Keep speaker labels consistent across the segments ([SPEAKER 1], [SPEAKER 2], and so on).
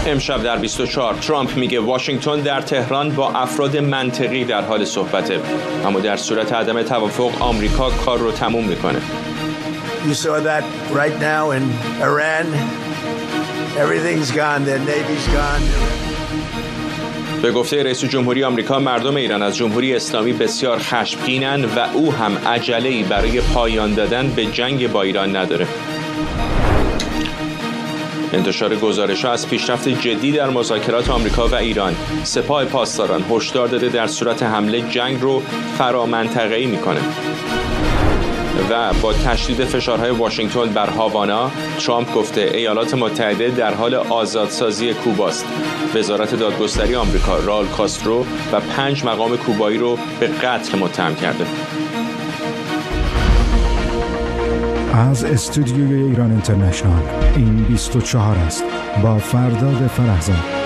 [SPEAKER 1] امشب در 24 ترامپ میگه واشنگتن در تهران با افراد منطقی در حال صحبته، اما در صورت عدم توافق آمریکا کار رو تموم میکنه.
[SPEAKER 2] You saw that right now in Iran. Everything's gone. Their navy's gone.
[SPEAKER 1] به گفته رئیس جمهوری آمریکا مردم ایران از جمهوری اسلامی بسیار خشمگینن و او هم عجله‌ای برای پایان دادن به جنگ با ایران نداره. انتشار گزارش‌ها از پیشرفت جدی در مذاکرات آمریکا و ایران. سپاه پاسداران هشدار داده در صورت حمله جنگ رو فرامنطقه‌ای میکنه. و با تشدید فشارهای واشنگتن بر هاوانا، ترامپ گفته ایالات متحده در حال آزادسازی کوباست. وزارت دادگستری آمریکا رائول کاسترو و 5 مقام کوبایی رو به قتل متهم کرده.
[SPEAKER 3] از استودیوی ایران اینترنشنال این 24 است با فرداد فرهزاد.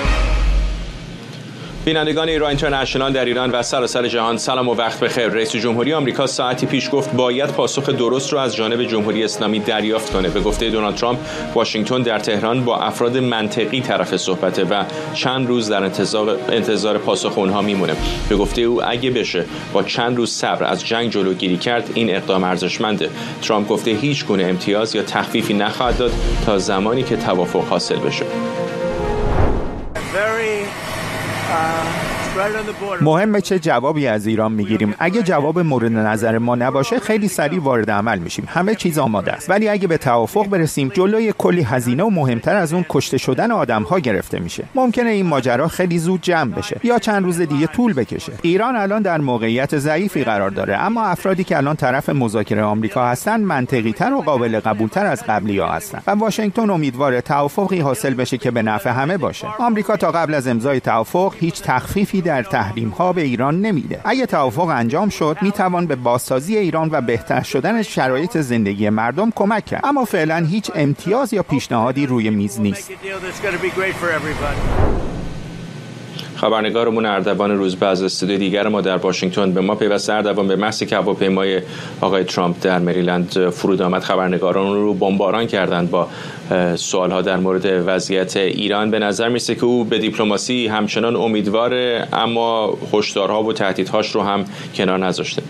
[SPEAKER 1] بینندگان ایران اینترنشنال در ایران و سراسر جهان سلام و وقت بخیر. رئیس جمهوری آمریکا ساعتی پیش گفت باید پاسخ درست رو از جانب جمهوری اسلامی دریافت کنه. به گفته دونالد ترامپ واشنگتن در تهران با افراد منطقی طرف صحبته و چند روز در انتظار پاسخ اونها میمونه. به گفته او اگه بشه با چند روز صبر از جنگ جلوگیری کرد این اقدام ارزشمنده. ترامپ گفته هیچ گونه امتیاز یا تخفیفی نخواهد داد تا زمانی که توافق حاصل بشه.
[SPEAKER 4] مهمه چه جوابی از ایران میگیریم. اگه جواب مورد نظر ما نباشه خیلی سریع وارد عمل میشیم. همه چیز آماده است. ولی اگه به توافق برسیم جلوی کلی هزینه و مهمتر از اون کشته شدن آدم‌ها گرفته میشه. ممکنه این ماجرا خیلی زود جمع بشه یا چند روز دیگه طول بکشه. ایران الان در موقعیت ضعیفی قرار داره، اما افرادی که الان طرف مذاکره آمریکا هستن منطقی‌تر و قابل قبول‌تر از قبلی‌ها هستن و واشنگتن امیدواره توافقی حاصل بشه که به نفع همه باشه. آمریکا تا قبل از امضای توافق هیچ تخفیفی در تحریم‌ها به ایران نمیده. اگه توافق انجام شد میتوان به بازسازی ایران و بهتر شدن شرایط زندگی مردم کمک کرد، اما فعلا هیچ امتیاز یا پیشنهادی روی میز نیست.
[SPEAKER 1] خبرنگارمون اردوان روزبه از استودیو دیگر ما در واشنگتن به ما پیوسته. اردوان، به محض که هواپیمای آقای ترامپ در مریلند فرود آمد خبرنگاران رو بمباران کردند با سوالها در مورد وضعیت ایران. به نظر میسه که او به دیپلماسی همچنان امیدواره، اما هشدارها و تهدیدهاش رو هم کنار نذاشته.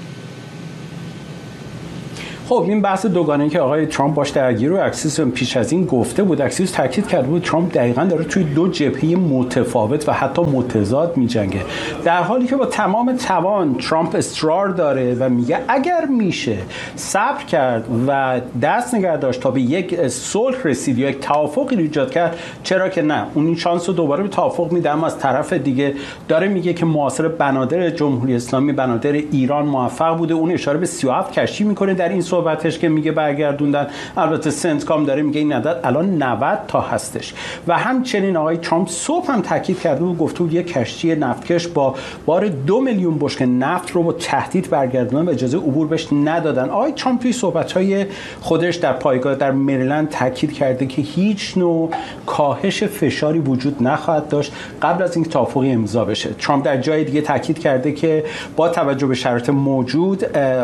[SPEAKER 5] خب این بحث دوگانه‌ای که آقای ترامپ باش درگیر و اکسیس پیش از این گفته بود، اکسیس تاکید کرده بود ترامپ دقیقاً داره توی دو جبهه متفاوت و حتی متضاد می‌جنگه، در حالی که با تمام توان ترامپ اصرار داره و میگه اگر میشه صبر کرد و دست نگه داشت تا به یک صلح رسید یا یک توافقی ایجاد کرد، چرا که نه، اون این شانس رو دوباره به توافق میده. اما از طرف دیگه داره میگه که محاصره بنادر جمهوری اسلامی، بنادر ایران موفق بوده. اون اشاره به 37 کشتی میکنه در این صحبتش که میگه برگردوندن. البته سنتکام داره میگه این عدد الان 90 تا هستش. و همچنین آقای ترامپ صبح هم تاکید کرده و گفته بود یک کشتی نفتکش با بار 2 میلیون بشکه نفت رو با تهدید برگردوندن و اجازه عبور بهش ندادن. آقای ترامپ توی صحبت‌های خودش در پایگاه در مریلند تاکید کرده که هیچ نوع کاهش فشاری وجود نخواهد داشت قبل از اینکه توافقی امضا بشه. ترامپ در جای دیگه تاکید کرده که با توجه به شرایط موجود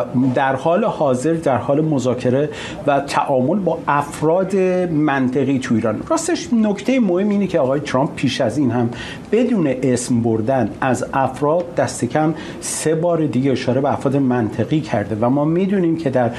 [SPEAKER 5] در حال حاضر در حال مذاکره و تعامل با افراد منطقی تو ایران. راستش نکته مهم اینه که آقای ترامپ پیش از این هم بدون اسم بردن از افراد دست کم 3 بار دیگه اشاره به افراد منطقی کرده و ما میدونیم که در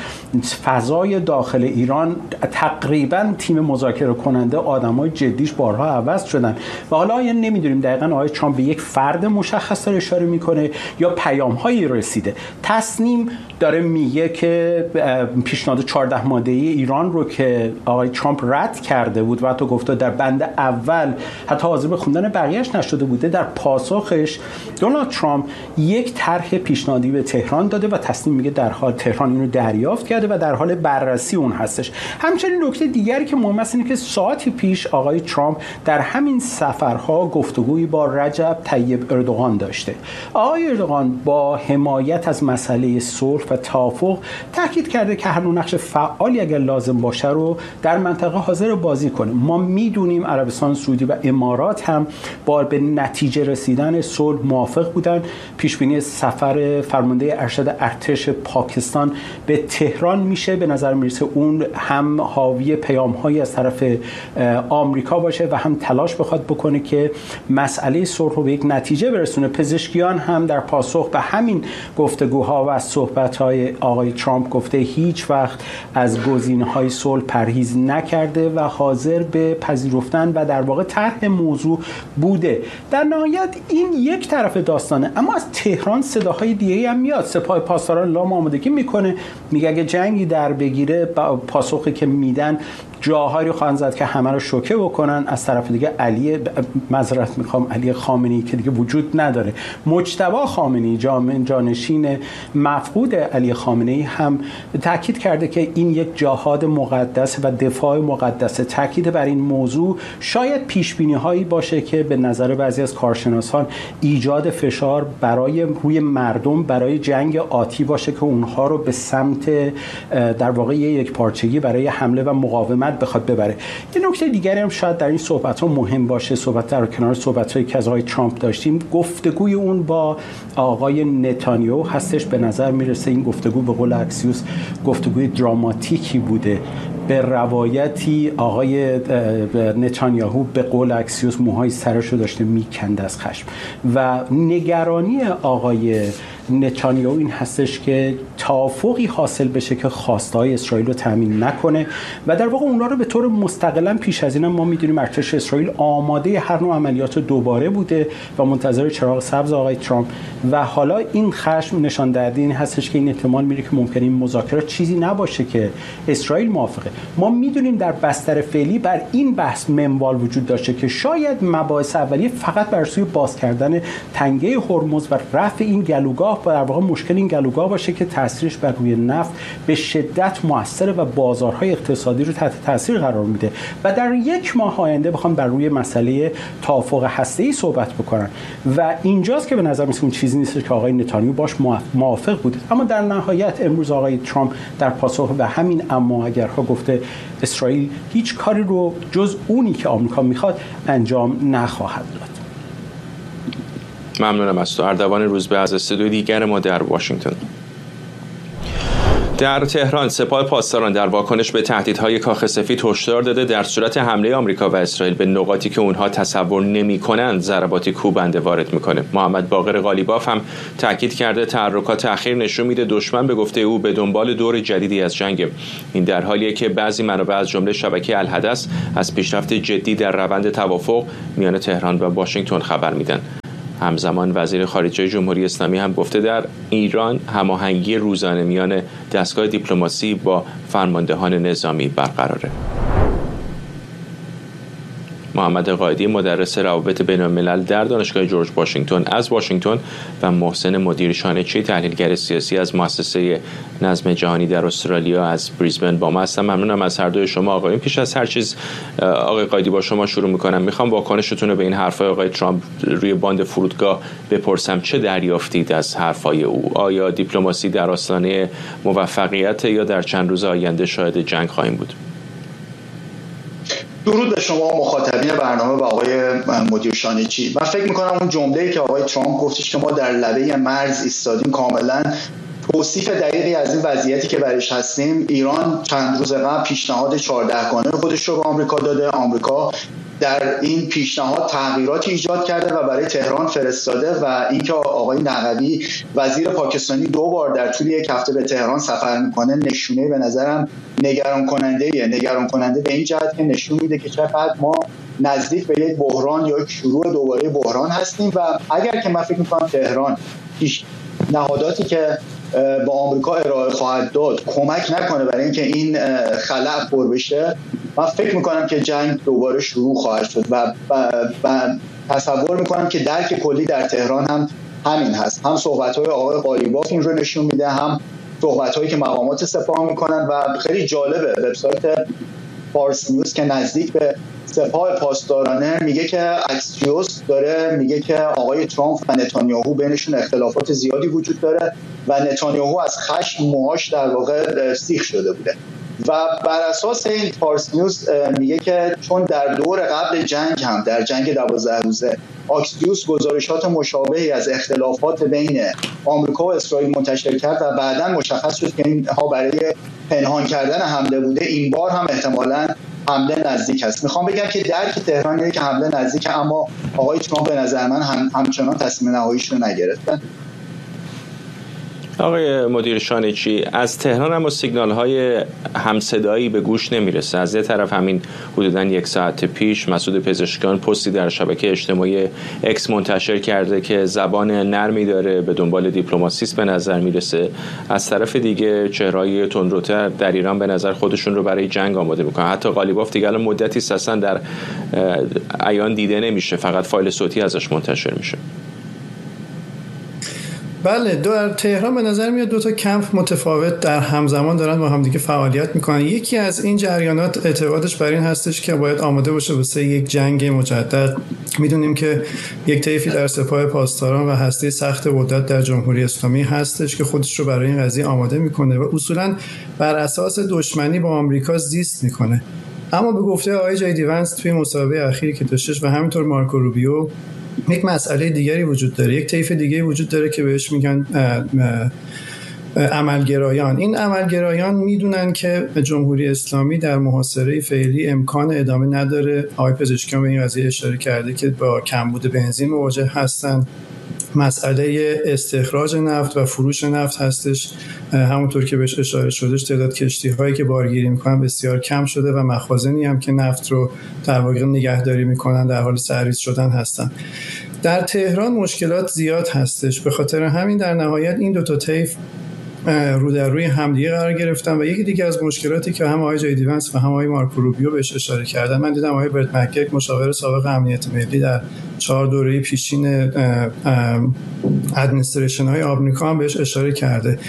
[SPEAKER 5] فضای داخل ایران تقریبا تیم مذاکره کننده آدمای جدیش بارها عوض شدن و حالا نمیدونیم دقیقاً آقای ترامپ به یک فرد مشخص داره اشاره میکنه یا پیام‌هایی رسیده. تصنیم داره میگه که پیشنهاد 14 ماده‌ای ایران رو که آقای ترامپ رد کرده بود و حتی گفته در بند اول حتی حاضر به خوندن بقیه‌اش نشده بوده، در پاسخش دونالد ترامپ یک طرح پیشنهادی به تهران داده و تصمیم میگه در حال تهران اینو دریافت کرده و در حال بررسی اون هستش. همچنین نکته دیگری که مهم است اینه که ساعتی پیش آقای ترامپ در همین سفرها گفتگویی با رجب طیب اردوغان داشته. آقای اردوغان با حمایت از مسئله صلح و توافق تاکید کرده که هر نوع نقش فعالی اگر لازم باشه رو در منطقه حاضر بازی کنه. ما میدونیم عربستان سعودی و امارات هم با به نتیجه رسیدن صلح موافق بودن. پیش بینی سفر فرمانده ارشد ارتش پاکستان به تهران میشه، به نظر میرسه اون هم حاوی پیام‌هایی از طرف آمریکا باشه و هم تلاش بخواد بکنه که مسئله صلح رو به یک نتیجه برسونه. پزشکیان هم در پاسخ به همین گفتگوها و صحبت‌های آقای ترامپ گفته هیچ وقت از گزینه‌های صلح پرهیز نکرده و حاضر به پذیرفتن و در واقع طرح موضوع بوده. در نهایت این یک طرف داستانه، اما از تهران صداهای دیگه هم میاد. سپاه پاسداران اعلام آمادگی میکنه، میگه اگه جنگی در بگیره پاسخی که میدن جاهایی خواهند زد که همه رو شوکه بکنن. از طرف دیگه علی خامنه‌ای که دیگه وجود نداره، مجتبی خامنه‌ای جانشین مفقود علی خامنه‌ای هم تاکید کرده که این یک جهاد مقدس و دفاع مقدس. تاکید بر این موضوع شاید پیش بینی هایی باشه که به نظر بعضی از کارشناسان ایجاد فشار برای روی مردم برای جنگ آتی باشه که اونها رو به سمت در واقع یک پارچگی برای حمله و مقاومت بخواد ببره. یه نکته دیگری هم شاید در این صحبت‌ها مهم باشه، صحبت در کنار صحبت‌هایی که از آقای ترامپ داشتیم، گفتگوی اون با آقای نتانیاهو هستش. به نظر میرسه این گفتگو به قول اکسیوس گفتگوی دراماتیکی بوده. به روایتی آقای نتانیاهو به قول اکسیوس موهای سرش رو داشته میکنده از خشم و نگرانی آقای نتانیاهو این هستش که توافقی حاصل بشه که خواستهای اسرائیل رو تامین نکنه و در واقع اونا رو به طور مستقلا پیش از این ما میدونیم ارتش اسرائیل آماده هر نوع عملیات دوباره بوده و منتظر چراغ سبز آقای ترامپ و حالا این خشم نشان دهنده این هستش که این احتمال میره که ممکنه این مذاکرات چیزی نباشه که اسرائیل موافقه. ما میدونیم در بستر فعلی بر این بحث منوال وجود داشته که شاید مباحث اولیه فقط بر سوی باز کردن تنگه هرمز و رفع این گلوگاه در واقع مشکل این گلوگاه باشه که تاثیرش بر روی نفت به شدت موثره و بازارهای اقتصادی رو تحت تاثیر قرار میده و در یک ماه آینده بخوام بر روی مسئله توافق هسته‌ای صحبت بکنن و اینجاست که به نظر میاد اون چیزی نیست که آقای نتانیاهو باش موافق بود. اما در نهایت امروز آقای ترامپ در پاسخ به همین اما اگرها گفته اسرائیل هیچ کاری رو جز اونی که آمریکا میخواد انجام نخواهد داد.
[SPEAKER 1] ممنونم از تو. اردوان روزبه از استودیوی دیگر ما در واشنگتن. در تهران سپاه پاسداران در واکنش به تهدیدهای کاخ سفید هشدار داده در صورت حمله آمریکا و اسرائیل به نقاطی که اونها تصور نمی‌کنند ضربات کوبنده وارد می‌کنه. محمد باقر قالیباف هم تاکید کرده تحرکات اخیر نشون میده دشمن به گفته او به دنبال دور جدیدی از جنگ. این در حالیه که بعضی منابع از جمله شبکه الحدث از پیشرفت جدی در روند توافق میان تهران و واشنگتن خبر میدن. همزمان وزیر خارجه جمهوری اسلامی هم گفته در ایران هماهنگی روزانه میان دستگاه دیپلماسی با فرماندهان نظامی برقراره. محمد قائدی مدرس روابط بین الملل در دانشگاه جورج واشنگتن از واشنگتن و محسن مدیر شانچی تحلیلگر سیاسی از مؤسسه نظم جهانی در استرالیا از بریزبن با ما هستم. ممنونم از هر دوی شما آقایون. پیش از هر چیز آقای قائدی با شما شروع میکنم. میخوام واکنشتون رو به این حرفای آقای ترامپ روی باند فرودگاه بپرسم. چه دریافتید از حرفای او؟ آیا دیپلماسی در آستانه موفقیت یا در چند روز آینده شاهد جنگ خواهیم بود؟
[SPEAKER 6] درود به شما مخاطبین برنامه و آقای مدیر شانچی. من فکر میکنم اون جمله‌ای که آقای ترامپ گفتش که ما در لبه مرز ایستادیم کاملا توصیف دقیقی از این وضعیتی که برش هستیم. ایران چند روز قبل پیشنهاد 14 گانه خودش رو به آمریکا داده. آمریکا در این پیشنهاد تغییراتی ایجاد کرده و برای تهران فرستاده و اینکه آقای نقوی وزیر پاکستانی 2 بار در طول یک هفته به تهران سفر میکنه نشونه به نظرم نگران کننده به این جهت که نشون میده که چقدر ما نزدیک به یک بحران یا یک شروع دوباره بحران هستیم و اگر که من فکر میکنم تهران نهاداتی که با آمریکا ارائه خواهد داد کمک نکنه برای اینکه این خلأ پر بشه، من فکر میکنم که جنگ دوباره شروع خواهد شد و تصور میکنم که درک کلی در تهران هم همین هست. هم صحبت‌های آقای قالیباف این رو نشون میده، هم صحبت‌هایی که مقامات سپاه میکنن و خیلی جالبه وبسایت فارس نیوز که نزدیک به سپاه پاسدارانه میگه که اکسیوس داره میگه که آقای ترامپ و نتانیاهو بینشون اختلافات زیادی وجود داره و نتانیاهو از خشم موهاش در واقع سیخ شده بوده و بر اساس این فارس نیوز میگه که چون در دور قبل جنگ هم در جنگ 12 روزه اکسیوس گزارشات مشابهی از اختلافات بین آمریکا و اسرائیل منتشر کرد و بعداً مشخص شد که اینها برای پنهان کردن حمله بوده، این بار هم احتمالاً حمله نزدیک است. میخوام بگم که درک تهران اینه که حمله نزدیکه، اما آقای ترامپ به نظر من همچنان تصمیم نهاییش رو نگرفتن.
[SPEAKER 1] آقای مدیر شانچی، از تهران اما سیگنال های همصدایی به گوش نمیرسه. از یه طرف همین حدوداً 1 ساعت پیش مسعود پزشکیان پستی در شبکه اجتماعی اکس منتشر کرده که زبان نرمی داره، به دنبال دیپلماسیست به نظر میرسه. از طرف دیگه چهرهای تندروتر در ایران به نظر خودشون رو برای جنگ آماده میکنن. حتی قالیباف دیگه الان مدتی اصلا در عیان دیده نمیشه، فقط فایل صوتی ازش منتشر میشه.
[SPEAKER 7] بله، در تهران به نظر میاد 2 تا کمپ متفاوت در همزمان دارن با همدیگه فعالیت میکنن. یکی از این جریانات اعتقادش بر این هستش که باید آماده باشه واسه یک جنگ مجدد. میدونیم که یک طیفی در سپاه پاسداران و هسته سخت قدرت در جمهوری اسلامی هستش که خودش رو برای این قضیه آماده میکنه و اصولا بر اساس دشمنی با آمریکا زیست میکنه. اما به گفته آقای جی ونس توی مسابقه اخیری که داشتش و همینطور مارکو روبیو، یک مسئله دیگری وجود داره، یک طیف دیگری وجود داره که بهش میگن عملگرایان. این عملگرایان میدونن که جمهوری اسلامی در محاصره فعلی امکان ادامه نداره. آقای پزشکیان به این قضیه اشاره کرده که با کمبود بنزین مواجه هستن. مسئله استخراج نفت و فروش نفت هستش. همونطور که بهش اشاره شدهش تعداد کشتی هایی که بارگیری میکنن بسیار کم شده و مخازنی هم که نفت رو در واقع نگهداری میکنن در حال سرریز شدن هستن. در تهران مشکلات زیاد هستش، به خاطر همین در نهایت این 2 تا طیف رو در روی همدیگه قرار گرفتن و یکی دیگه از مشکلاتی که هم آقای جی ونس و هم آقای مارکو روبیو بهش اشاره کردن، من دیدم آقای برت مک‌گرک مشاور سابق امنیت ملی در 4 دوره پیشین ادمنستریشن های آمریکا هم بهش اشاره کرده.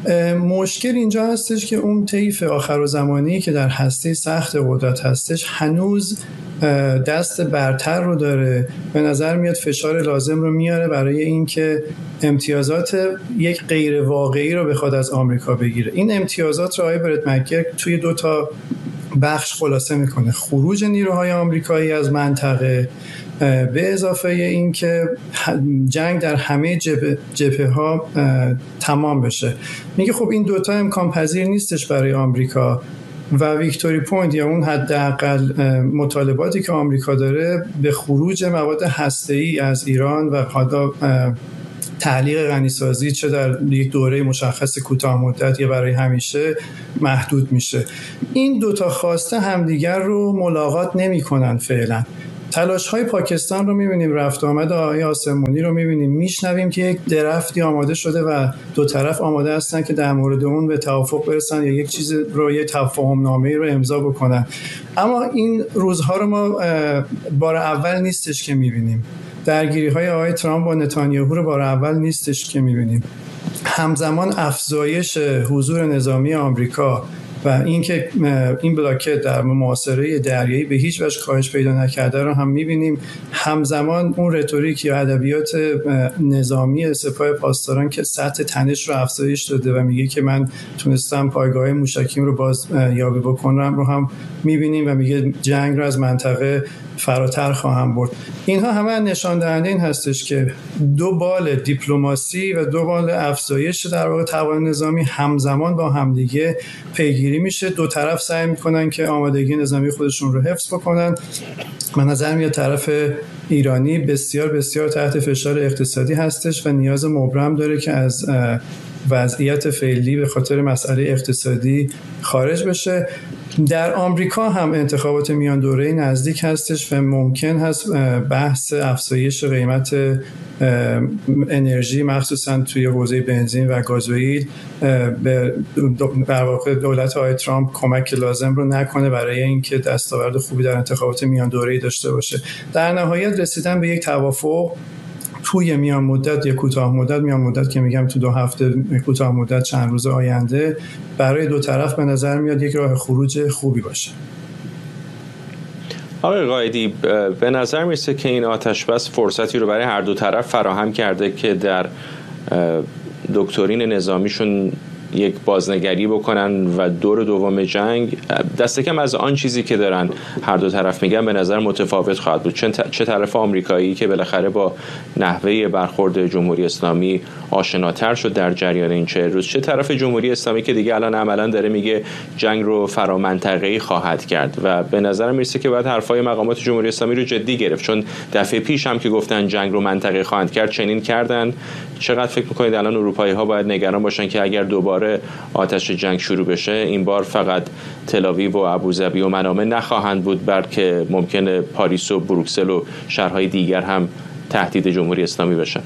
[SPEAKER 7] مشکل اینجا هستش که اون طیف آخرالزمانی که در هسته سخت قدرت هستش هنوز دست برتر رو داره. به نظر میاد فشار لازم رو میاره برای اینکه امتیازات یک غیر واقعی رو بخواد از آمریکا بگیره. این امتیازات رو آقای برت مک‌گرک توی 2 تا بخش خلاصه میکنه: خروج نیروهای آمریکایی از منطقه، به اضافه این که جنگ در همه جبهه ها تمام بشه. میگه خب این 2 تا امکان پذیر نیستش برای آمریکا و ویکتوری پوینت یا اون حداقل مطالباتی که آمریکا داره به خروج مواد هسته‌ای از ایران و حالا تعلیق غنیسازی چه در یک دوره مشخص کوتاه مدت یا برای همیشه محدود میشه. این 2 تا خواسته همدیگر رو ملاقات نمی‌کنن فعلا. تلاش‌های پاکستان رو می‌بینیم، رفت آمد آقای آسمونی رو می‌بینیم، میشنویم که یک درفتی آماده شده و 2 طرف آماده هستن که در مورد اون به توافق برسن یا یک چیز رو، یک تفاهم‌نامه‌ای رو امضا بکنن. اما این روزها رو ما بار اول نیستش که می‌بینیم. درگیری‌های آقای ترامپ با نتانیاهو رو بار اول نیستش که می‌بینیم. همزمان افزایش حضور نظامی آمریکا و اینکه این بلاکت در محاصره دریایی به هیچ وجه کاهش پیدا نکرده رو هم می‌بینیم. همزمان اون رتوریک یا ادبیات نظامی سپاه پاسداران که سطح تنش رو افزایش داده و میگه که من تونستم پایگاه موشکیم رو باز یابی بکنم رو هم می‌بینیم و میگه جنگ رو از منطقه فراتر خواهم برد. اینها همه نشان دهنده این هستش که 2 بال دیپلماسی و 2 بال افزایش در واقع توان نظامی همزمان با همدیگه پیگیری میشه. 2 طرف سعی میکنن که آمادگی نظامی خودشون رو حفظ بکنن. من نظر میاد طرف ایرانی بسیار بسیار تحت فشار اقتصادی هستش و نیاز مبرم داره که از وضعیت فعلی به خاطر مسئله اقتصادی خارج بشه. در آمریکا هم انتخابات میان دوره نزدیک هستش و ممکن هست بحث افزایش قیمت انرژی مخصوصا توی حوزه بنزین و گازوئیل به در واقع دولت آقای ترامپ کمک لازم رو نکنه برای اینکه دستاورد خوبی در انتخابات میان دوره‌ای داشته باشه. در نهایت رسیدن به یک توافق توی میان مدت یا کوتاه مدت، میان مدت که میگم تو 2 هفته، کوتاه مدت چند روز آینده، برای 2 طرف به نظر میاد یک راه خروج خوبی باشه.
[SPEAKER 1] آقای قائدی، به نظر میرسه که این آتش‌بس فرصتی رو برای هر دو طرف فراهم کرده که در دکترین نظامیشون یک بازنگری بکنن و دور دوم جنگ دست کم از آن چیزی که دارن هر دو طرف میگن به نظر متفاوت خواهد بود. چه طرف آمریکایی که بالاخره با نحوه برخورد جمهوری اسلامی آشناتر شد در جریان این 40 روز، چه طرف جمهوری اسلامی که دیگه الان عملا داره میگه جنگ رو فرامنطقه‌ای خواهد کرد. و به نظر میرسه که باید حرفای مقامات جمهوری اسلامی رو جدی گرفت، چون دفعه پیش هم که گفتن جنگ رو منطقه‌ای خواهند کرد چنین کردن. چقدر فکر میکنید الان اروپایی‌ها باید نگران باشن که اگر دوباره آتش جنگ شروع بشه این بار فقط تل‌آویو و ابوظبی و منامه نخواهند بود، بلکه ممکنه پاریس و بروکسل و شهرهای دیگر هم تهدید جمهوری اسلامی بشن؟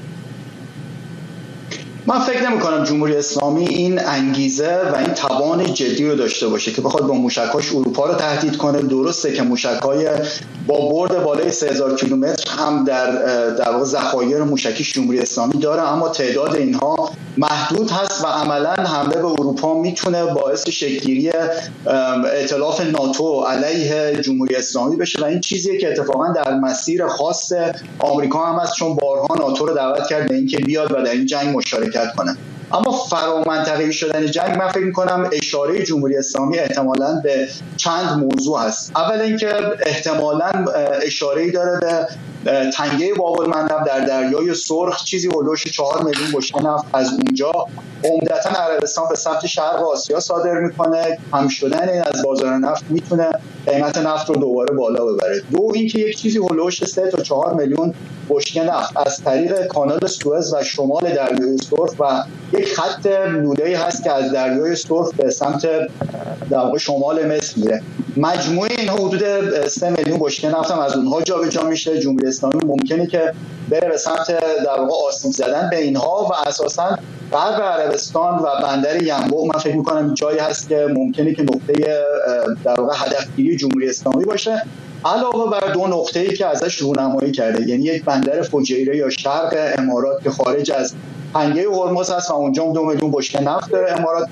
[SPEAKER 6] من فکر نمی کنم جمهوری اسلامی این انگیزه و این توان جدی رو داشته باشه که بخواد با موشک‌هاش اروپا رو تهدید کنه. درسته که موشک‌های با برد بالای 3000 کیلومتر هم در واقع ذخایر موشکی جمهوری اسلامی داره، اما تعداد اینها محدود هست و عملاً حمله به اروپا میتونه باعث شکل‌گیری ائتلاف ناتو علیه جمهوری اسلامی بشه و این چیزیه که اتفاقاً در مسیر خاص آمریکا هم هست، چون بارها ناتو رو دعوت کرد به اینکه بیاد و در این جنگ مشارکت کنه. اما فرامنطقه‌ای شدن جنگ من فکر می‌کنم اشاره جمهوری اسلامی احتمالاً به چند موضوع هست. اول اینکه احتمالاً اشاره‌ای داره به تنگه باب‌المندب در دریای سرخ، چیزی هولوش 4 میلیون بشکه نفت از اونجا عمدتاً عربستان به سمت شرق آسیا صادر میکنه. کم شدن این از بازار نفت میتونه قیمت نفت رو دوباره بالا ببره. دو اینکه یک چیزی هولوش 3 تا 4 میلیون بشکه نفت از طریق کانال سوئز و شمال دریای سرخ و یک خط لوله‌ای هست که از دریای سرخ به سمت در واقع شمال مصر میره. مجموع اینها حدود 3 میلیون بشکه نفت هم از اونها جابجا میشه. جمهوری اسلامی ممکنه که بره به سمت در واقع آسیب زدن به اینها و اساساً غرب عربستان و بندر ینبوع من فکر می‌کنم جایی هست که ممکنه که نقطه در واقع هدفگیری جمهوری اسلامی باشه، علاوه بر دو نقطه‌ای که ازش رونمایی کرده، یعنی یک بندر فجیره یا شرق امارات که خارج از تنگه هرمز هست و اونجا 2 میلیون بشکه نفت داره امارات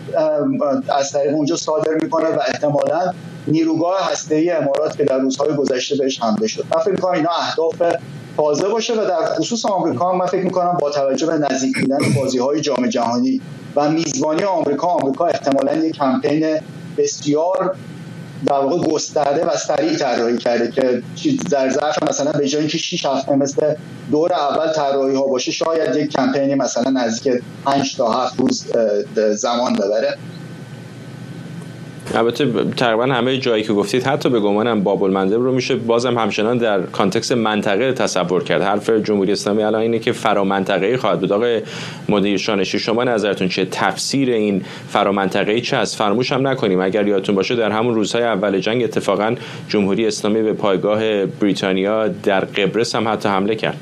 [SPEAKER 6] از طریق اونجا صادر میکنه و احتمالاً نیروگاه هسته‌ای امارات که در روزهای گذشته بهش حمله شد. من فکر می‌کنم اینا اهداف تازه باشه و در خصوص آمریکا من فکر می‌کنم با توجه به نزدیک بودن بازی‌های جام جهانی و میزبانی آمریکا احتمالاً یک کمپین بسیار در واقع گسترده و سریع طراحی کرده که در ظرف مثلا به جای اینکه 6 هفته مثل دور اول طراحی ها باشه شاید یک کمپینی مثلا نزدیک 5 تا 7 روز زمان ببره.
[SPEAKER 1] البته تقریبا همه جایی که گفتید حتی به گمانم باب‌المندب رو میشه بازم همچنان در کانتکست منطقه تصور کرد. حرف جمهوری اسلامی الان اینه که فرامنطقه‌ای خواهد بود. آقای مدیر شانشی شما نظرتون چیه؟ تفسیر این فرامنطقه‌ای چه است؟ فراموش هم نکنیم اگر یادتون باشه در همون روزهای اول جنگ اتفاقا جمهوری اسلامی به پایگاه بریتانیا در قبرس هم حتی حمله کرد.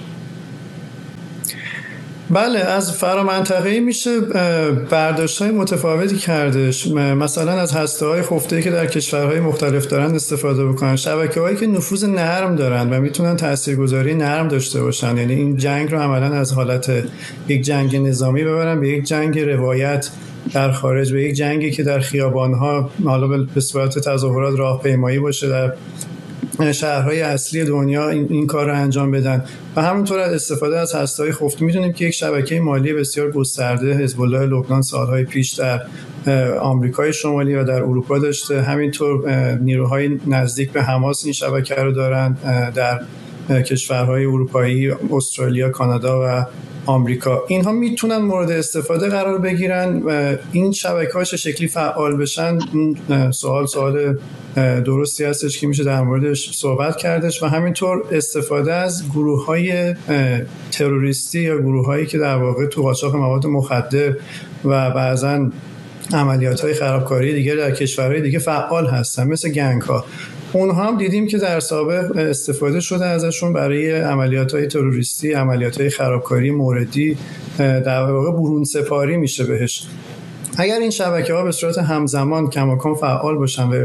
[SPEAKER 7] بله، از فرامنطقه‌ای میشه برداشت‌های متفاوتی کردش. مثلا از هسته‌های خفته‌ای که در کشورهای مختلف دارن استفاده بکنن، شبکه‌هایی که نفوذ نرم دارن و میتونن تاثیرگذاری نرم داشته باشن، یعنی این جنگ رو عملاً از حالت یک جنگ نظامی ببرن به یک جنگ روایت در خارج، به یک جنگی که در خیابان‌ها حالا به صورت تظاهرات راهپیمایی باشه در شهرهای اصلی دنیا این کار رو انجام بدن. و همونطور از استفاده از هسته‌های خفته می‌دونیم که یک شبکه مالی بسیار گسترده حزب الله لبنان سالهای پیش در آمریکای شمالی و در اروپا داشته، همینطور نیروهای نزدیک به حماس این شبکه رو دارن در کشورهای اروپایی، استرالیا، کانادا و آمریکا. اینها میتونن مورد استفاده قرار بگیرن و این شبکه‌ها چه شکلی فعال بشن. سوال درستی هستش که میشه در موردش صحبت کردش و همینطور استفاده از گروه‌های تروریستی یا گروه‌هایی که در واقع تو قاچاق مواد مخدر و بعضاً عملیات‌های خرابکاری دیگه در کشورهای دیگه فعال هستن مثل گنگ‌ها. اونها هم دیدیم که در سابق استفاده شده ازشون برای عملیات‌های تروریستی، عملیات‌های خرابکاری موردی، در واقع برون سپاری میشه بهش. اگر این شبکه‌ها به صورت همزمان کماکان فعال باشن و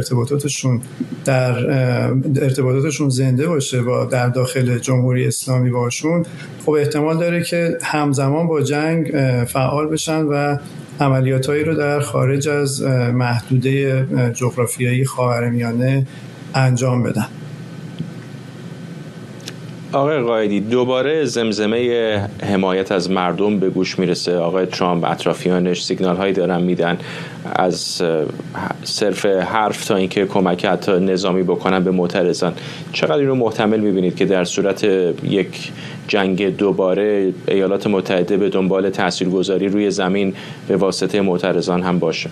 [SPEAKER 7] ارتباطاتشون زنده باشه با در داخل جمهوری اسلامی باشون، خب احتمال داره که همزمان با جنگ فعال بشن و عملیاتایی رو در خارج از محدوده جغرافیایی خاورمیانه انجام بدن.
[SPEAKER 1] آقای قائدی، دوباره زمزمه حمایت از مردم به گوش میرسه. آقای ترامپ اطرافیانش سیگنال هایی دارن میدن از صرف حرف تا اینکه کمک حتی نظامی بکنن به معترضان. چقدر این رو محتمل میبینید که در صورت یک جنگ دوباره ایالات متحده به دنبال تاثیرگذاری روی زمین به واسطه معترضان هم باشه؟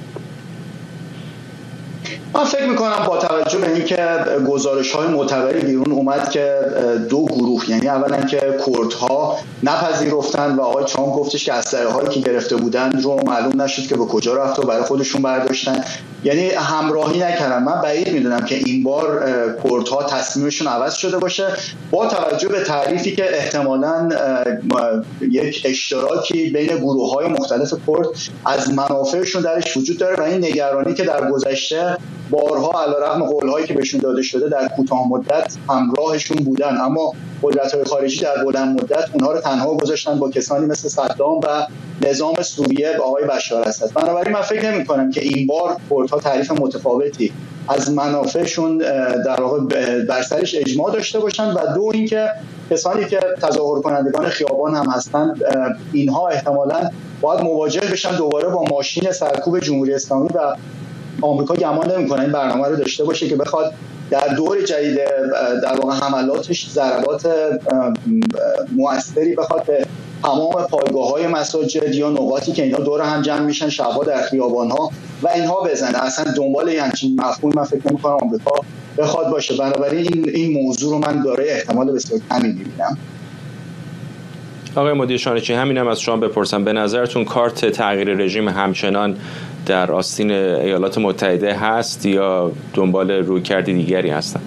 [SPEAKER 6] من فکر میکنم با توجه به اینکه گزارش‌های معتبری بیرون اومد که دو گروه، یعنی اولا که کردها نپذیرفتن و آقای ترامپ گفتش که اسلحه‌هایی که گرفته بودن رو معلوم نشد که به کجا رفت و برای خودشون برداشتن، یعنی همراهی نکردن. من بعید میدونم که این بار کردها تصمیمشون عوض شده باشه با توجه به تعریفی که احتمالاً یک اشتراکی بین گروه‌های مختلف کرد از منافعشون درش وجود داره و این نگرانی که در گذشته بارها علیرغم قول‌هایی که بهشون داده شده در کوتاه مدت همراهشون بودن، اما قدرت‌های خارجی در بلند مدت اونها رو تنها گذاشتن با کسانی مثل صدام و نظام سوریه با آقای بشار اسد. بنابراین من فکر نمی‌کنم که این بار کردها تعریف متفاوتی از منافعشون در واقع بر سرش اجماع داشته باشن و دو اینکه کسانی که تظاهر کنندگان خیابان هم هستن اینها احتمالاً باید مواجه بشن دوباره با ماشین سرکوب جمهوری اسلامی و آمریکا گمان نمی‌کنه این برنامه رو داشته باشه که بخواد در دور جدید در واقع حملاتش ضربات مؤثری بخواد به تمام پایگاه‌های مساجد یا نقاطی که اینا دور هم جمع میشن شب‌ها در خیابان‌ها و اینها بزنه. اصلا دنبال همچین مفهومی من فکر نمی‌کنم آمریکا بخواد باشه. بنابراین این موضوع رو من دارای احتمال بسیار کمی می‌بینم.
[SPEAKER 1] آقای مدیر شانچی، همینم از شما بپرسم، به نظرتون کارت تغییر رژیم همچنان در آستین ایالات متحده هست یا دنبال رویکرد دیگری هستن؟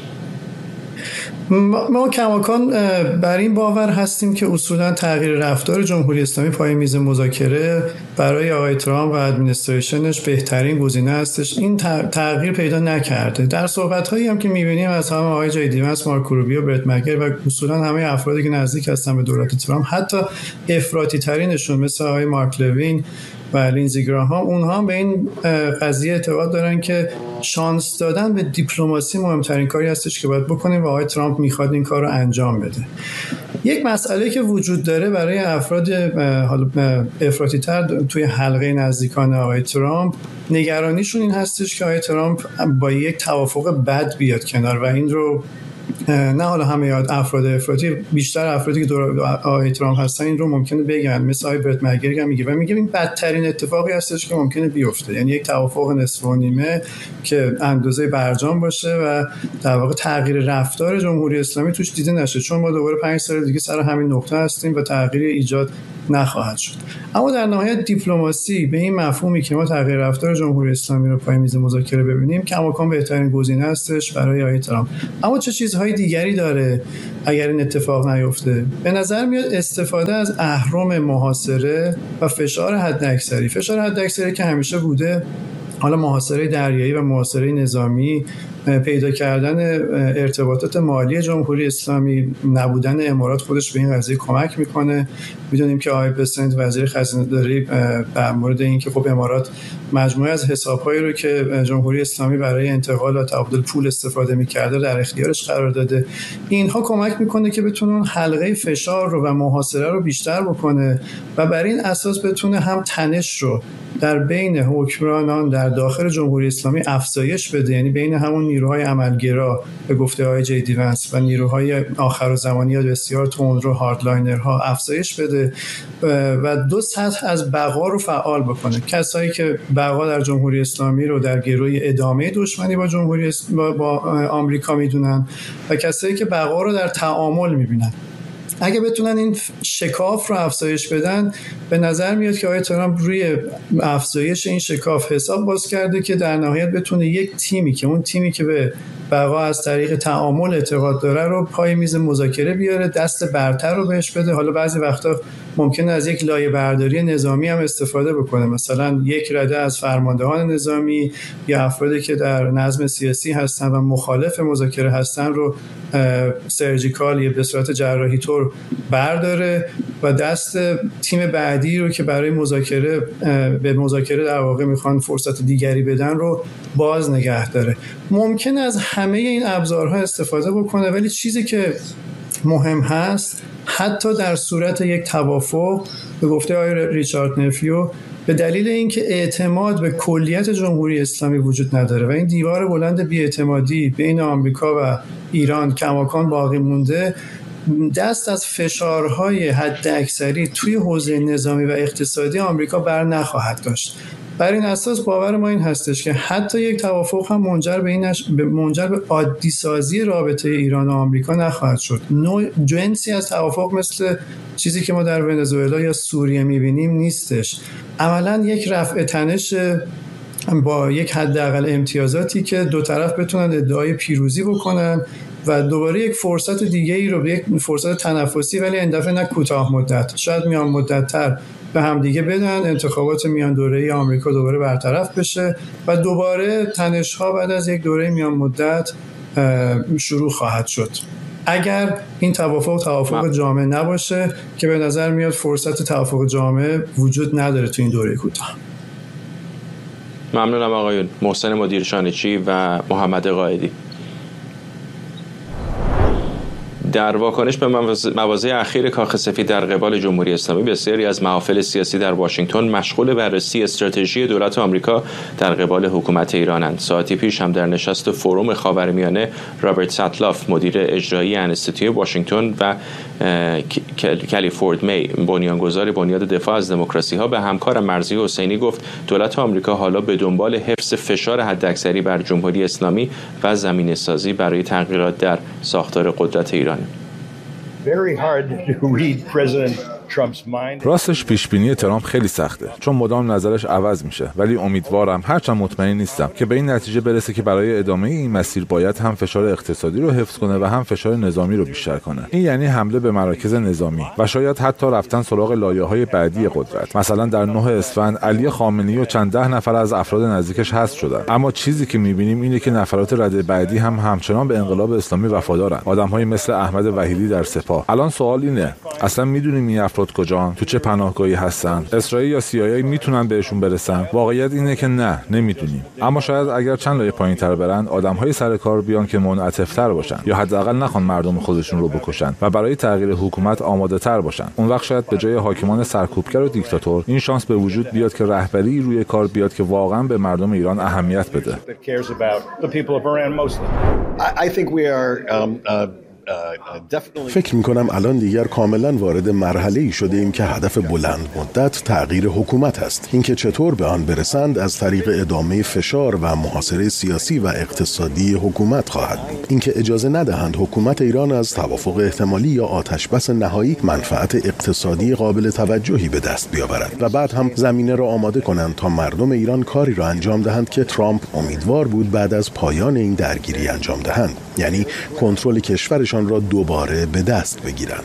[SPEAKER 7] ما کماکان بر این باور هستیم که اصولا تغییر رفتار جمهوری اسلامی پای میز مذاکره برای آقای ترامپ و ادمنستریشنش بهترین گزینه هستش. این تغییر پیدا نکرده. در صحبت‌هایی هم که می‌بینیم از همه آقای جی دی وانس، مارکو روبیو، برت مکگر و اصولا همه افرادی که نزدیک هستن به دولت ترامپ، حتی افراطی ترینشون مثل آقای مارک لوین و لینزی گراهام، اونها هم به این قضیه اعتقاد دارن که شانس دادن به دیپلماسی مهمترین کاری هستش که باید بکنیم و آقای ترامپ میخواد این کار رو انجام بده. یک مسئله که وجود داره برای افراد افراطی تر توی حلقه نزدیکان آقای ترامپ، نگرانیشون این هستش که آقای ترامپ با یک توافق بد بیاد کنار و این رو نه حالا همه افراد افراطی، بیشتر افرادی که دور آقای ترامپ هستن این رو ممکنه بگن، مثل آقای برت مکگر هم میگه این بدترین اتفاقی هستش که ممکنه بیفته، یعنی یک توافق نصف و نیمه که اندازه برجام باشه و در واقع تغییر رفتار جمهوری اسلامی توش دیده نشه، چون ما دوباره 5 سال دیگه سر همین نقطه هستیم و تغییر ایجاد نخواهد شد. اما در نهایت دیپلماسی به این مفهومی که ما تغییر رفتار جمهوری اسلامی رو پای میز مذاکره ببینیم کماکان بهترین گزینه هستش برای آقای ترامپ. اما چه چیزهای دیگری داره اگر این اتفاق نیفته؟ به نظر میاد استفاده از اهرم محاصره و فشار حداکثری که همیشه بوده، حالا محاصره دریایی و محاصره نظامی، پیدا کردن ارتباطات مالی جمهوری اسلامی، نبودن امارات خودش به این قضیه کمک میکنه. میدونیم که آقای بسنت وزیر خزانه داری در مورد این که خب امارات مجموعه از حساب‌هایی رو که جمهوری اسلامی برای انتقال و تبادل پول استفاده می‌کرده در اختیارش قرار داده. اینها کمک میکنه که بتونه حلقه فشار رو و محاصره رو بیشتر بکنه و بر این اساس بتونه هم تنش رو در بین حکمرانان در داخل جمهوری اسلامی افزایش بده، یعنی بین همون نیروهای عملگرا به گفته های جی دی وانس و نیروهای آخرالزمانی یا بسیار تندرو هاردلاینرها افزایش بده و دو سطح از بقا رو فعال بکنه. کسایی که بقا در جمهوری اسلامی رو در گروی ادامه دشمنی با جمهوری با آمریکا میدونن و کسایی که بقا رو در تعامل میبینن. اگه بتونن این شکاف رو افزایش بدن، به نظر میاد که آقای ترامپ روی افزایش این شکاف حساب باز کرده که در نهایت بتونه یک تیمی که اون تیمی که به بقا از طریق تعامل اعتقاد داره رو پای میز مذاکره بیاره، دست برتر رو بهش بده. حالا بعضی وقتا ممکنه از یک لایه برداری نظامی هم استفاده بکنه، مثلا یک رده از فرماندهان نظامی یا افرادی که در نظم سیاسی هستن و مخالف مذاکره هستن رو سرجیکال یا به صورت جراحی طور برداره و دست تیم بعدی رو که برای مذاکره به مذاکره در واقع میخوان فرصت دیگری بدن رو باز نگه داره. ممکن از همه این ابزارها استفاده بکنه، ولی چیزی که مهم هست، حتی در صورت یک توافق، به گفته آقای ریچارد نفیو، به دلیل اینکه اعتماد به کلیت جمهوری اسلامی وجود نداره و این دیوار بلند بی‌اعتمادی بین آمریکا و ایران کماکان باقی مونده، دست از فشارهای حداکثری توی حوزه نظامی و اقتصادی آمریکا بر نخواهد داشت. بر این اساس باور ما این هستش که حتی یک توافق هم منجر به عادی سازی رابطه ایران و آمریکا نخواهد شد. نوع جنسی از توافق مثل چیزی که ما در ونزوئلا یا سوریه می‌بینیم نیستش. عملاً یک رفع تنش با یک حداقل امتیازاتی که دو طرف بتونن ادعای پیروزی بکنن و دوباره یک فرصت دیگه ای رو، یک فرصت تنفسی ولی این دفعه نه کوتاه مدت، شاید میان مدت تر به هم دیگه بدن، انتخابات میان دوره‌ای آمریکا دوباره برطرف بشه و دوباره تنش‌ها بعد از یک دوره میان مدت شروع خواهد شد. اگر این توافق جامع نباشه که به نظر میاد فرصت توافق جامع وجود نداره تو این دوره کوتاه.
[SPEAKER 1] ممنونم آقایون محسن مدیرشانچی و محمد قائدی. در واکنش به مواضع اخیر کاخ سفید در قبال جمهوری اسلامی، بسیاری از محافل سیاسی در واشنگتن مشغول بررسی استراتژی دولت آمریکا در قبال حکومت ایرانند. ساعتی پیش هم در نشست فروم خاورمیانه، رابرت ساتلاف مدیر اجرایی انستیتوی واشنگتن و کلیفورد می بنیانگذار بنیاد دفاع از دموکراسی ها به همکار مرضی حسینی گفت دولت آمریکا حالا به دنبال حفظ فشار حداکثری بر جمهوری اسلامی و زمینه‌سازی برای تغییرات در ساختار قدرت ایران.
[SPEAKER 8] راستش پیشبینی ترامپ خیلی سخته، چون مدام نظرش عوض میشه، ولی امیدوارم، هرچند مطمئن نیستم، که به این نتیجه برسه که برای ادامه این مسیر باید هم فشار اقتصادی رو حفظ کنه و هم فشار نظامی رو بیشتر کنه. این یعنی حمله به مراکز نظامی و شاید حتی رفتن سراغ لایه‌های بعدی قدرت. مثلا در 9 اسفند علی خامنه‌ای و چند ده نفر از افراد نزدیکش حذف شدن، اما چیزی که می‌بینیم اینه که نفرات رده بعدی هم همچنان به انقلاب اسلامی وفادارن. آدم‌هایی مثل احمد وحیدی در سپاه. الان سوال اینه، اصلا می‌دونیم این افراد کجان؟ تو چه پناهگاهی هستن؟ اسرائیل یا CIA میتونن بهشون برسن؟ واقعیت اینه که نه، نمیدونیم. اما شاید اگر چند لایه پایین‌تر برن، آدم‌های سر کار بیان که منعطف‌تر باشن یا حداقل نخوان مردم خودشون رو بکشن و برای تغییر حکومت آماده‌تر باشن. اون وقت شاید به جای حاکمان سرکوبگر و دیکتاتور، این شانس به وجود بیاد که رهبری روی کار بیاد که واقعا به مردم ایران اهمیت بده.
[SPEAKER 9] فکر میکنم الان دیگر کاملا وارد مرحله‌ای شده ایم که هدف بلند مدت تغییر حکومت است. اینکه چطور به آن برسند از طریق ادامه فشار و محاصره سیاسی و اقتصادی حکومت خواهد بود. اینکه اجازه ندهند حکومت ایران از توافق احتمالی یا آتشبس نهایی منفعت اقتصادی قابل توجهی به دست بیاورد و بعد هم زمینه را آماده کنند تا مردم ایران کاری را انجام دهند که ترامپ امیدوار بود بعد از پایان این درگیری انجام دهند، یعنی کنترل کشورشان را دوباره به دست بگیرند.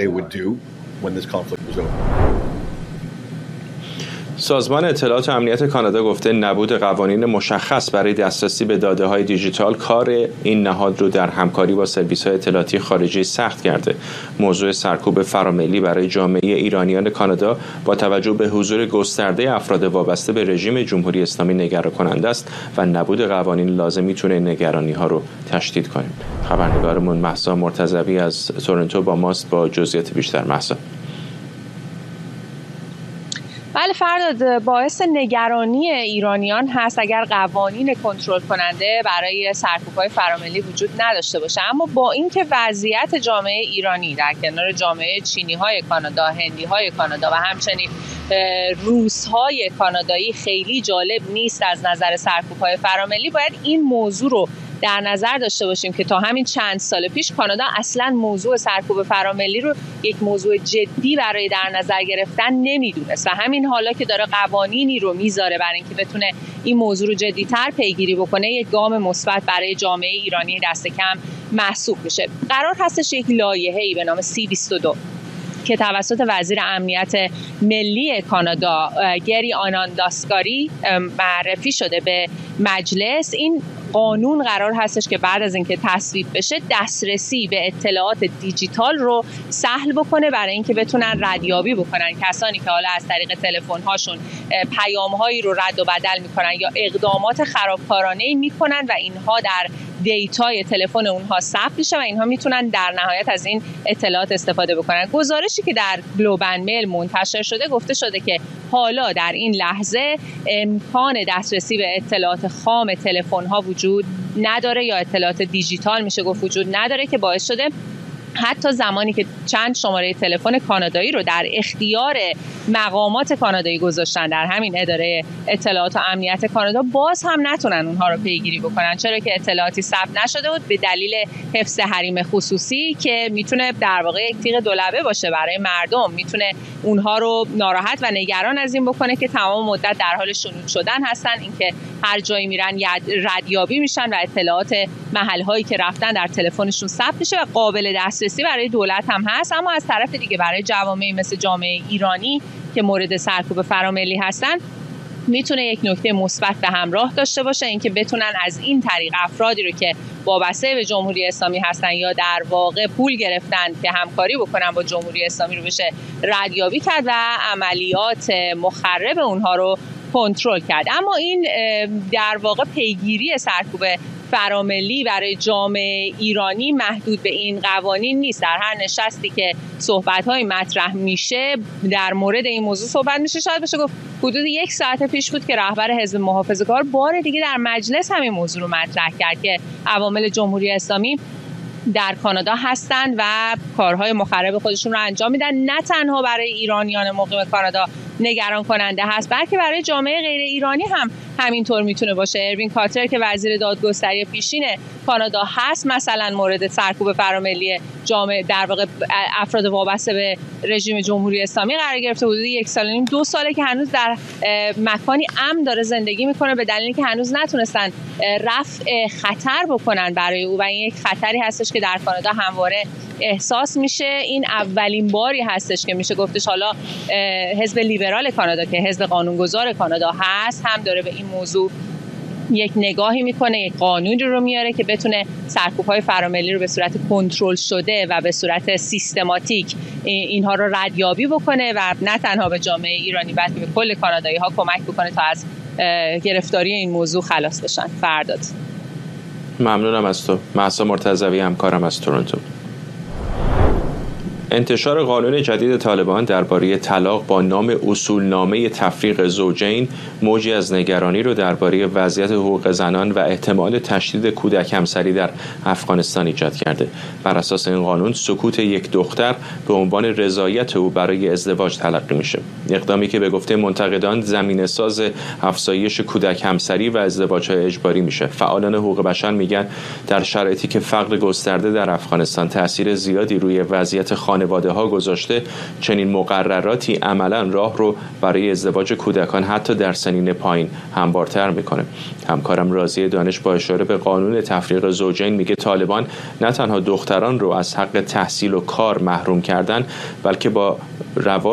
[SPEAKER 1] سازمان اطلاعات و امنیت کانادا گفته نبود قوانین مشخص برای دسترسی به داده‌های دیجیتال کار این نهاد رو در همکاری با سرویس‌های اطلاعاتی خارجی سخت کرده. موضوع سرکوب فراملی برای جامعه ایرانیان کانادا با توجه به حضور گسترده افراد وابسته به رژیم جمهوری اسلامی نگران کننده است و نبود قوانین لازم میتونه نگرانی‌ها رو تشدید کنه. خبرنگارمون مهسا مرتضوی از تورنتو با ماست با جزئیات بیشتر. مهسا.
[SPEAKER 10] بله فرداد، باعث نگرانی ایرانیان هست اگر قوانین کنترل کننده برای سرکوب‌های فراملی وجود نداشته باشه. اما با اینکه وضعیت جامعه ایرانی در کنار جامعه چینی‌های کانادا، هندی‌های کانادا و همچنین روس‌های کانادایی خیلی جالب نیست از نظر سرکوب‌های فراملی، باید این موضوع رو در نظر داشته باشیم که تا همین چند سال پیش کانادا اصلا موضوع سرکوب فراملی رو یک موضوع جدی برای در نظر گرفتن نمیدونست و همین حالا که داره قوانینی رو میذاره برای اینکه بتونه این موضوع رو جدی‌تر پیگیری بکنه، یک گام مثبت برای جامعه ایرانی دست کم محسوب میشه. قرار هستش یک لایحه‌ای به نام C-22 که توسط وزیر امنیت ملی کانادا گری آنانداسکاری معرفی شده به مجلس. این قانون قرار هستش که بعد از اینکه تصویب بشه دسترسی به اطلاعات دیجیتال رو سهل بکنه برای اینکه بتونن ردیابی بکنن کسانی که حالا از طریق تلفن هاشون پیام هایی رو رد و بدل میکنن یا اقدامات خرابکارانه میکنن و اینها در دیتای تلفن اونها ثبت میشه و اینها میتونن در نهایت از این اطلاعات استفاده بکنن. گزارشی که در گلوبال میل منتشر شده گفته شده که حالا در این لحظه امکان دسترسی به اطلاعات خام تلفن‌ها وجود نداره یا اطلاعات دیجیتال میشه گفت وجود نداره، که باعث شده حتی زمانی که چند شماره تلفن کانادایی رو در اختیار مقامات کانادایی گذاشتن در همین اداره اطلاعات و امنیت کانادا، باز هم نتونن اونها رو پیگیری بکنن، چرا که اطلاعاتی ثبت نشده بود به دلیل حفظ حریم خصوصی که میتونه در واقع یک تیغ دولبه باشه برای مردم، میتونه اونها رو ناراحت و نگران از این بکنه که تمام مدت در حال شنود شدن هستن، اینکه هر جایی میرن ردیابی میشن و اطلاعات محل‌هایی که رفتن در تلفنشون ثبت میشه و قابل دسترسی برای دولت هم هست. اما از طرف دیگه برای جوامعی مثل جامعه ایرانی که مورد سرکوب فراملی هستن میتونه یک نکته مثبت به همراه داشته باشه، اینکه بتونن از این طریق افرادی رو که وابسته به جمهوری اسلامی هستن یا در واقع پول گرفتن که همکاری بکنن با جمهوری اسلامی رو بشه ردیابی کرد و عملیات مخرب اونها رو کنترل کرد. اما این در واقع پیگیری سرکوب فراملی برای جامعه ایرانی محدود به این قوانین نیست. در هر نشستی که صحبت‌های مطرح میشه در مورد این موضوع صحبت میشه، شاید بشه گفت حدود 1 ساعت پیش بود که رهبر حزب محافظه‌کار بار دیگه در مجلس همین موضوع رو مطرح کرد که عوامل جمهوری اسلامی در کانادا هستند و کارهای مخرب خودشون رو انجام میدن. نه تنها برای ایرانیان مقیم کانادا نگران کننده هست، بلکه برای جامعه غیر ایرانی هم همینطور میتونه باشه. اروین کارتر که وزیر دادگستری پیشین کانادا هست مثلا مورد سرکوب فراملی جامعه در واقع افراد وابسته به رژیم جمهوری اسلامی قرار گرفته. حدود 1 سال و نیم 2 ساله که هنوز در مکانی امن داره زندگی میکنه به دلیلی که هنوز نتونستن رفع خطر بکنن برای او و این یک خطری هستش که در کانادا همواره احساس میشه. این اولین باری هستش که میشه گفتش حالا حزب لیبرال کانادا که حزب قانونگذار کانادا هست هم داره به این موضوع یک نگاهی میکنه، یک قانونی رو میاره که بتونه سرکوب‌های فراملی رو به صورت کنترل شده و به صورت سیستماتیک اینها رو ردیابی بکنه و نه تنها به جامعه ایرانی بلکه به کل کانادایی‌ها کمک بکنه تا از گرفتاری این موضوع خلاص بشن. فرداد.
[SPEAKER 1] ممنونم از تو. مهسا مرتضوی همکارم از تورنتو. انتشار قانون جدید طالبان درباره طلاق با نام اصولنامه تفریق زوجین موجی از نگرانی رو درباره وضعیت حقوق زنان و احتمال تشدید کودک همسری در افغانستان ایجاد کرده. بر اساس این قانون سکوت یک دختر به عنوان رضایت او برای ازدواج تلقی میشه. اقدامی که به گفته منتقدان زمینه‌ساز افزایش کودک همسری و ازدواج‌های اجباری میشه. فعالان حقوق بشر میگن در شرایطی که فقر گسترده در افغانستان تاثیر زیادی روی وضعیت خانواده‌ها گذاشته، چنین مقرراتی عملاً راه رو برای ازدواج کودکان حتی در سنین پایین هموارتر میکنه. همکارم راضیه دانش با اشاره به قانون تفریق زوجین میگه طالبان نه تنها دختران رو از حق تحصیل و کار محروم کردن، بلکه با رواج